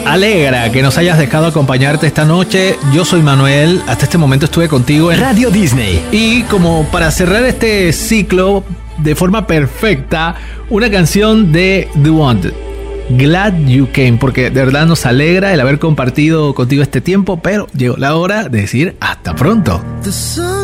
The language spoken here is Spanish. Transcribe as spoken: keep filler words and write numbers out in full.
alegra que nos hayas dejado acompañarte esta noche. Yo soy Manuel, hasta este momento estuve contigo en Radio Disney. Y como para cerrar este ciclo de forma perfecta, una canción de The Wanted, Glad You Came, porque de verdad nos alegra el haber compartido contigo este tiempo, pero llegó la hora de decir hasta pronto.